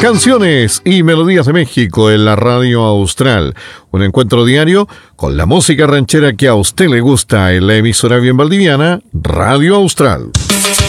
Canciones y melodías de México en la Radio Austral. Un encuentro diario con la música ranchera que a usted le gusta en la emisora bien valdiviana, Radio Austral.